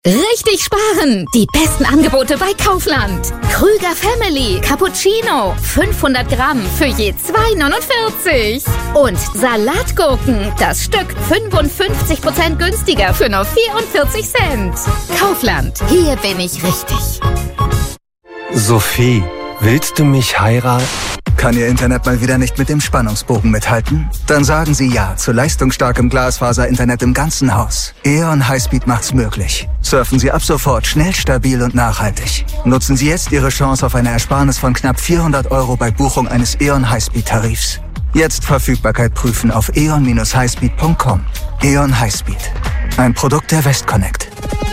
Richtig sparen! Die besten Angebote bei Kaufland. Krüger Family Cappuccino 500 Gramm für je 2,49. Und Salatgurken, das Stück 55% günstiger für nur 44 Cent. Kaufland, hier bin ich richtig. Sophie, willst du mich heiraten? Kann Ihr Internet mal wieder nicht mit dem Spannungsbogen mithalten? Dann sagen Sie ja zu leistungsstarkem Glasfaser-Internet im ganzen Haus. E.ON Highspeed macht's möglich. Surfen Sie ab sofort schnell, stabil und nachhaltig. Nutzen Sie jetzt Ihre Chance auf eine Ersparnis von knapp 400 € bei Buchung eines E.ON Highspeed-Tarifs. Jetzt Verfügbarkeit prüfen auf eon-highspeed.com. E.ON Highspeed. Ein Produkt der Westconnect.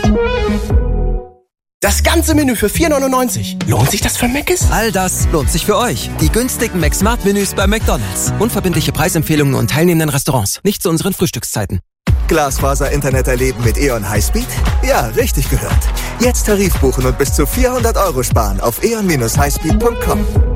Das ganze Menü für 4,99. Lohnt sich das für Mc's? All das lohnt sich für euch. Die günstigen McSmart-Menüs bei McDonald's. Unverbindliche Preisempfehlungen und teilnehmenden Restaurants. Nicht zu unseren Frühstückszeiten. Glasfaser-Internet erleben mit E.ON Highspeed? Ja, richtig gehört. Jetzt Tarif buchen und bis zu 400 € sparen auf eon-highspeed.com.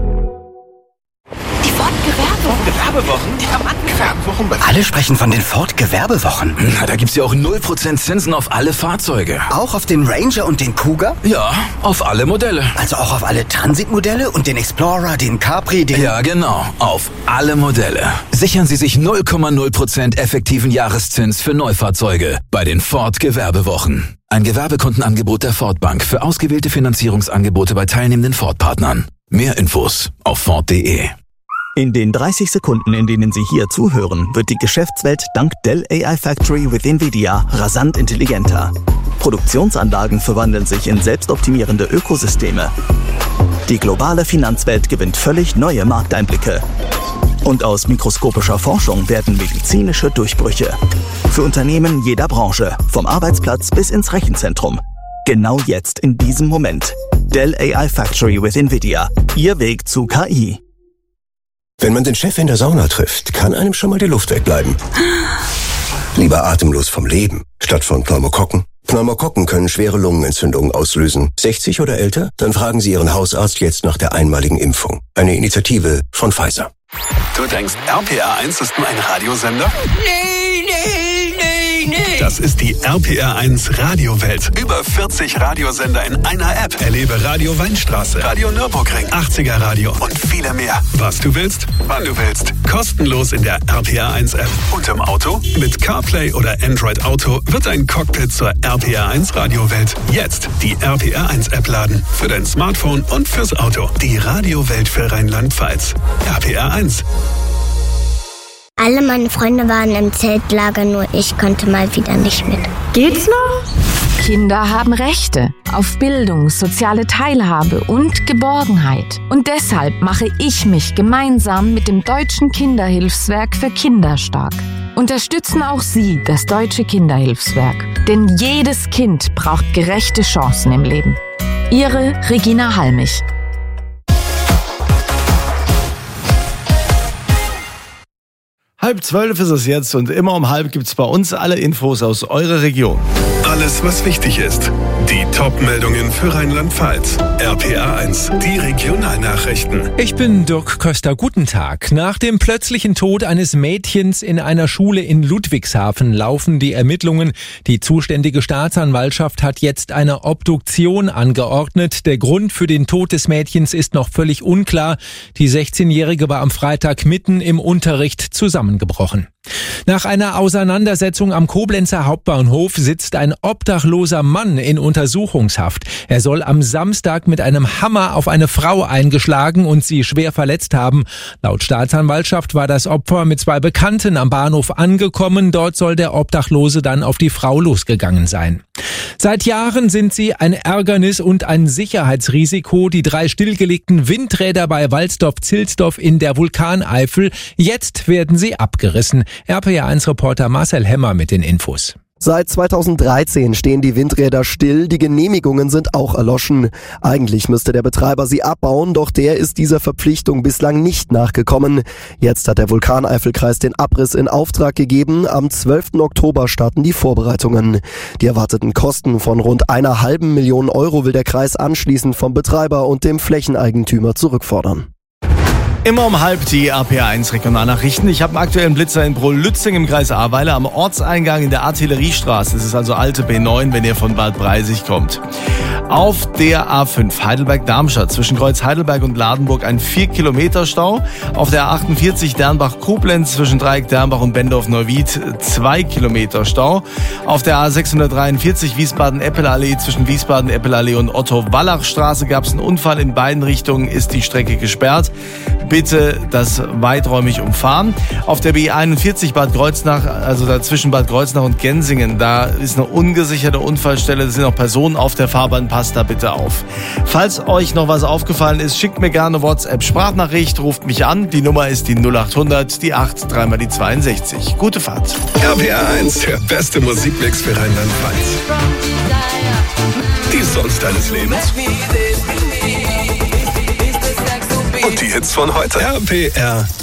Die Ford-Gewerbewochen? Die Gewerbewochen? Alle sprechen von den Ford-Gewerbewochen. Na, da gibt's ja auch 0% Zinsen auf alle Fahrzeuge. Auch auf den Ranger und den Cougar? Ja, auf alle Modelle. Also auch auf alle Transit-Modelle und den Explorer, den Capri, den... Ja, genau. Auf alle Modelle. Sichern Sie sich 0,0% effektiven Jahreszins für Neufahrzeuge bei den Ford-Gewerbewochen. Ein Gewerbekundenangebot der Ford-Bank für ausgewählte Finanzierungsangebote bei teilnehmenden Ford-Partnern. Mehr Infos auf Ford.de. In den 30 Sekunden, in denen Sie hier zuhören, wird die Geschäftswelt dank Dell AI Factory with NVIDIA rasant intelligenter. Produktionsanlagen verwandeln sich in selbstoptimierende Ökosysteme. Die globale Finanzwelt gewinnt völlig neue Markteinblicke. Und aus mikroskopischer Forschung werden medizinische Durchbrüche. Für Unternehmen jeder Branche, vom Arbeitsplatz bis ins Rechenzentrum. Genau jetzt, in diesem Moment. Dell AI Factory with NVIDIA. Ihr Weg zu KI. Wenn man den Chef in der Sauna trifft, kann einem schon mal die Luft wegbleiben. Lieber atemlos vom Leben, statt von Pneumokokken. Pneumokokken können schwere Lungenentzündungen auslösen. 60 oder älter? Dann fragen Sie Ihren Hausarzt jetzt nach der einmaligen Impfung. Eine Initiative von Pfizer. Du denkst, RPR1 ist nur ein Radiosender? Nee. Das ist die RPR1 Radiowelt. Über 40 Radiosender in einer App. Erlebe Radio Weinstraße, Radio Nürburgring, 80er Radio und viele mehr. Was du willst, wann du willst. Kostenlos in der RPR1 App. Und im Auto? Mit CarPlay oder Android Auto wird dein Cockpit zur RPR1 Radiowelt. Jetzt die RPR1 App laden. Für dein Smartphone und fürs Auto. Die Radiowelt für Rheinland-Pfalz. RPR1. Alle meine Freunde waren im Zeltlager, nur ich konnte mal wieder nicht mit. Geht's noch? Kinder haben Rechte auf Bildung, soziale Teilhabe und Geborgenheit. Und deshalb mache ich mich gemeinsam mit dem Deutschen Kinderhilfswerk für Kinder stark. Unterstützen auch Sie das Deutsche Kinderhilfswerk. Denn jedes Kind braucht gerechte Chancen im Leben. Ihre Regina Halmich. 11:30 ist es jetzt und immer um 11 gibt's bei uns alle Infos aus eurer Region. Alles, was wichtig ist. Die Top-Meldungen für Rheinland-Pfalz. RPR1, die Regionalnachrichten. Ich bin Dirk Köster. Guten Tag. Nach dem plötzlichen Tod eines Mädchens in einer Schule in Ludwigshafen laufen die Ermittlungen. Die zuständige Staatsanwaltschaft hat jetzt eine Obduktion angeordnet. Der Grund für den Tod des Mädchens ist noch völlig unklar. Die 16-Jährige war am Freitag mitten im Unterricht zusammengebrochen. Nach einer Auseinandersetzung am Koblenzer Hauptbahnhof sitzt ein obdachloser Mann in Untersuchungshaft. Er soll am Samstag mit einem Hammer auf eine Frau eingeschlagen und sie schwer verletzt haben. Laut Staatsanwaltschaft war das Opfer mit 2 Bekannten am Bahnhof angekommen. Dort soll der Obdachlose dann auf die Frau losgegangen sein. Seit Jahren sind sie ein Ärgernis und ein Sicherheitsrisiko, die 3 stillgelegten Windräder bei Walsdorf-Zilsdorf in der Vulkaneifel. Jetzt werden sie abgerissen. RPR1-Reporter Marcel Hemmer mit den Infos. Seit 2013 stehen die Windräder still, die Genehmigungen sind auch erloschen. Eigentlich müsste der Betreiber sie abbauen, doch der ist dieser Verpflichtung bislang nicht nachgekommen. Jetzt hat der Vulkaneifelkreis den Abriss in Auftrag gegeben. Am 12. Oktober starten die Vorbereitungen. Die erwarteten Kosten von rund 1,5 Million € will der Kreis anschließend vom Betreiber und dem Flächeneigentümer zurückfordern. Immer um halb die RPA1 Regionalnachrichten. Ich habe einen aktuellen Blitzer in Brühl-Lützing im Kreis Ahrweiler am Ortseingang in der Artilleriestraße. Das ist also alte B9, wenn ihr von Bad Breisig kommt. Auf der A5 Heidelberg-Darmstadt zwischen Kreuz Heidelberg und Ladenburg ein 4 Kilometer Stau. Auf der A48 Dernbach-Koblenz zwischen Dreieck Dernbach und Bendorf-Neuwied 2 Kilometer Stau. Auf der A643 Wiesbaden-Eppelallee zwischen Wiesbaden-Eppelallee und Otto-Wallach-Straße gab es einen Unfall. In beiden Richtungen ist die Strecke gesperrt. Bitte das weiträumig umfahren. Auf der B41 Bad Kreuznach, also dazwischen Bad Kreuznach und Gensingen, da ist eine ungesicherte Unfallstelle. Da sind auch Personen auf der Fahrbahn. Passt da bitte auf. Falls euch noch was aufgefallen ist, schickt mir gerne WhatsApp-Sprachnachricht, ruft mich an. Die Nummer ist die 0800, die 8, 3 mal die 62. Gute Fahrt. RPA1, der beste Musikmix für Rheinland-Pfalz. Die Songs deines Lebens. Und die Hits von heute. RPR